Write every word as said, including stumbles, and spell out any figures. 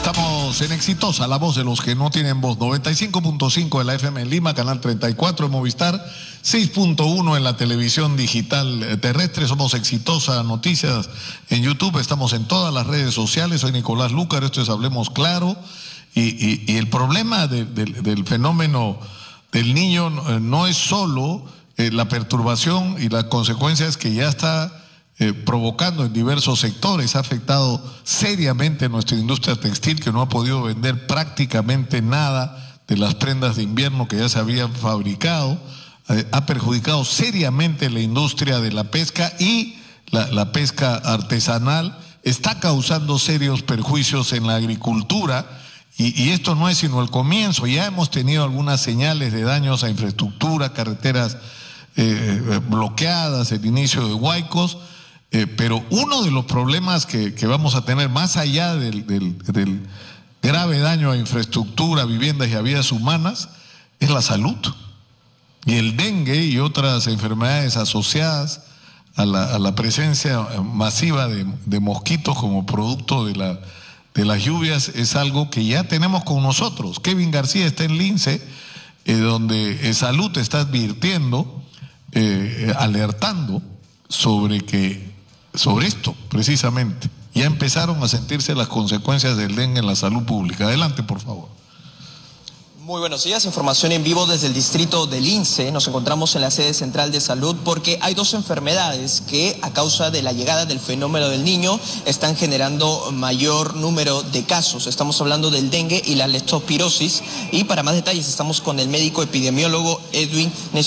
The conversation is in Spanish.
Estamos en Exitosa, la voz de los que no tienen voz. noventa y cinco punto cinco de la F M en Lima, canal treinta y cuatro en Movistar, seis punto uno en la televisión digital terrestre. Somos Exitosa Noticias en YouTube, estamos en todas las redes sociales. Soy Nicolás Lúcar, esto es Hablemos Claro. Y, y, y el problema de, de, del fenómeno del niño no es solo eh, la perturbación y las consecuencias que ya está Eh, provocando en diversos sectores. Ha afectado seriamente nuestra industria textil, que no ha podido vender prácticamente nada de las prendas de invierno que ya se habían fabricado. Eh, ha perjudicado seriamente la industria de la pesca y la, la pesca artesanal. Está causando serios perjuicios en la agricultura y, y esto no es sino el comienzo. Ya hemos tenido algunas señales de daños a infraestructura, carreteras eh, bloqueadas, el inicio de huaicos. Eh, pero uno de los problemas que, que vamos a tener, más allá del, del, del grave daño a infraestructura, viviendas y a vidas humanas, es la salud. Y el dengue y otras enfermedades asociadas a la, a la presencia masiva de, de mosquitos como producto de, la, de las lluvias es algo que ya tenemos con nosotros. Kevin García está en Lince, eh, donde eh, Salud está advirtiendo, eh, alertando sobre que sobre esto, precisamente. Ya empezaron a sentirse las consecuencias del dengue en la salud pública. Adelante, por favor. Muy buenos días, información en vivo desde el distrito de Lince. Nos encontramos en la sede central de salud porque hay dos enfermedades que a causa de la llegada del fenómeno del niño están generando mayor número de casos. Estamos hablando del dengue y la leptospirosis, y para más detalles estamos con el médico epidemiólogo Edwin Necio.